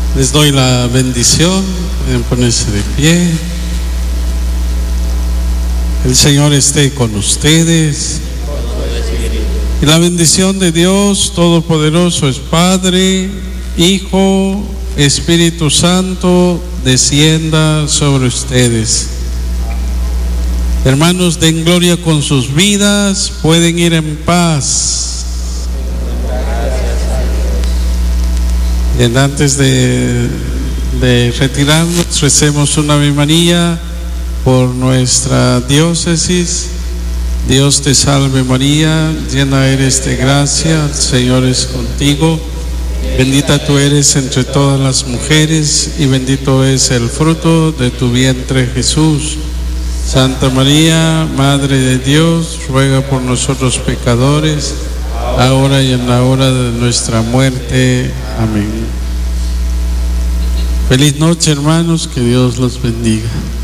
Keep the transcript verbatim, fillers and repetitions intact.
Les doy la bendición, pueden ponerse de pie. El Señor esté con ustedes. Y la bendición de Dios Todopoderoso es Padre, Hijo, Espíritu Santo, descienda sobre ustedes. Hermanos, den gloria con sus vidas, pueden ir en paz. Bien, antes de, de retirarnos, recemos una Ave María por nuestra diócesis. Dios te salve María, llena eres de gracia, el Señor es contigo. Bendita tú eres entre todas las mujeres y bendito es el fruto de tu vientre Jesús. Santa María, Madre de Dios, ruega por nosotros pecadores, ahora y en la hora de nuestra muerte. Amén. Feliz noche, hermanos, que Dios los bendiga.